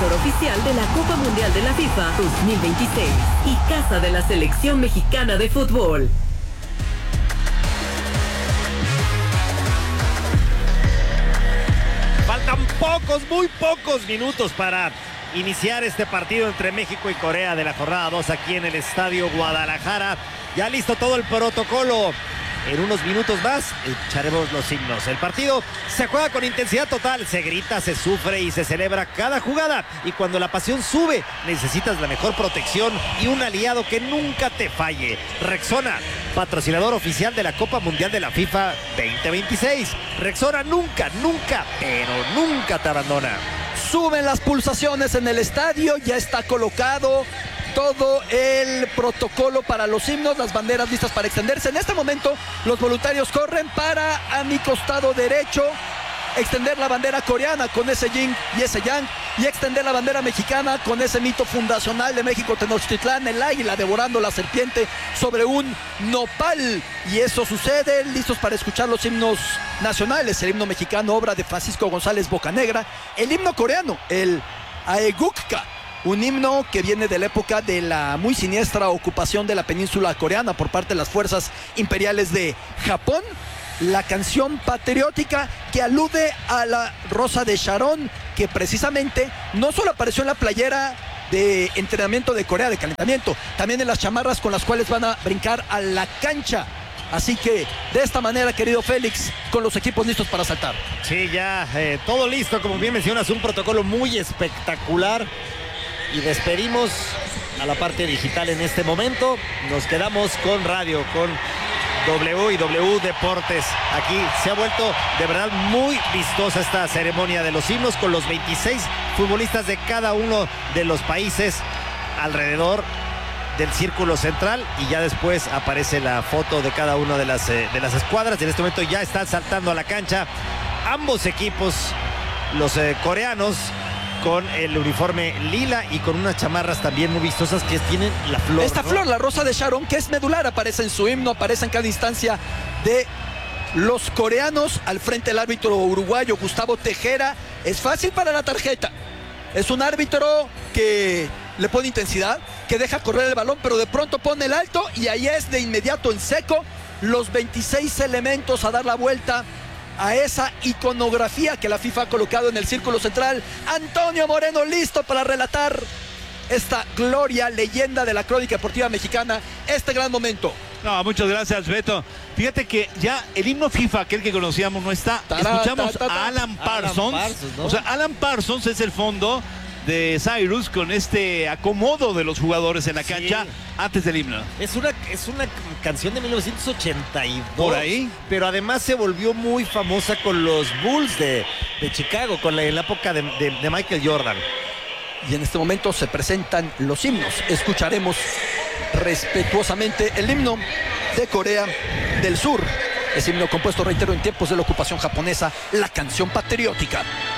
sponsor oficial de la Copa Mundial de la FIFA 2026 y casa de la Selección Mexicana de Fútbol. Faltan muy pocos minutos para iniciar este partido entre México y Corea de la jornada 2 aquí en el Estadio Guadalajara. Ya listo todo el protocolo. En unos minutos más echaremos los himnos. El partido se juega con intensidad total, se grita, se sufre y se celebra cada jugada. Y cuando la pasión sube, necesitas la mejor protección y un aliado que nunca te falle. Rexona, patrocinador oficial de la Copa Mundial de la FIFA 2026. Rexona nunca, pero nunca te abandona. Suben las pulsaciones en el estadio, ya está colocado todo el protocolo para los himnos, las banderas listas para extenderse. En este momento los voluntarios corren para, a mi costado derecho, extender la bandera coreana con ese yin y ese yang, y extender la bandera mexicana con ese mito fundacional de México, Tenochtitlán, el águila devorando la serpiente sobre un nopal. Y eso sucede, listos para escuchar los himnos nacionales, el himno mexicano, obra de Francisco González Bocanegra, el himno coreano, el Aegukka, un himno que viene de la época de la muy siniestra ocupación de la península coreana por parte de las fuerzas imperiales de Japón. La canción patriótica que alude a la Rosa de Sharon, que precisamente no solo apareció en la playera de entrenamiento de Corea, de calentamiento, también en las chamarras con las cuales van a brincar a la cancha. Así que de esta manera, querido Félix, con los equipos listos para saltar. Sí, ya todo listo, como bien mencionas, un protocolo muy espectacular. Y despedimos a la parte digital en este momento. Nos quedamos con radio, con W Deportes. Aquí se ha vuelto de verdad muy vistosa esta ceremonia de los himnos, con los 26 futbolistas de cada uno de los países alrededor del círculo central, y ya después aparece la foto de cada una de las escuadras. En este momento ya están saltando a la cancha ambos equipos, los coreanos con el uniforme lila y con unas chamarras también muy vistosas que tienen la flor. Esta, ¿no?, flor, la Rosa de Sharon, que es medular, aparece en su himno, aparece en cada instancia de los coreanos. Al frente el árbitro uruguayo Gustavo Tejera. Es fácil para la tarjeta. Es un árbitro que le pone intensidad, que deja correr el balón, pero de pronto pone el alto y ahí es de inmediato en seco los 26 elementos a dar la vuelta a esa iconografía que la FIFA ha colocado en el círculo central. Antonio Moreno listo para relatar esta gloria, leyenda de la crónica deportiva mexicana, este gran momento. No, muchas gracias, Beto. Fíjate que ya el himno FIFA, aquel que conocíamos, no está. Escuchamos a Alan Parsons. ¿No? O sea, Alan Parsons es el fondo de Cyrus con este acomodo de los jugadores en la cancha antes del himno. Es una canción de 1982. Por ahí. Pero además se volvió muy famosa con los Bulls de Chicago, con la época de Michael Jordan. Y en este momento se presentan los himnos. Escucharemos respetuosamente el himno de Corea del Sur. Es himno compuesto, reitero, en tiempos de la ocupación japonesa, la canción patriótica.